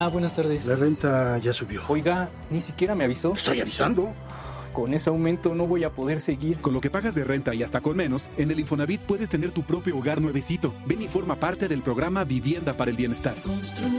Buenas tardes. La renta ya subió. Oiga, ni siquiera me avisó. Estoy avisando. Con ese aumento no voy a poder seguir. Con lo que pagas de renta y hasta con menos, en el Infonavit puedes tener tu propio hogar nuevecito. Ven y forma parte del programa Vivienda para el Bienestar.